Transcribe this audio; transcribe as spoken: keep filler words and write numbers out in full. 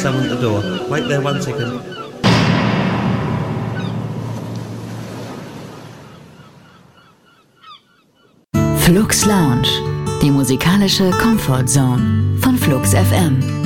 someone at the door. Wait there one second. Flux Lounge, die musikalische Comfort Zone von Flux F M.